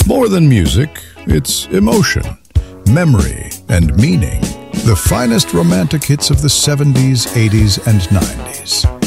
More than music, it's emotion, memory, and meaning. The finest romantic hits of the 70s, 80s, and 90s.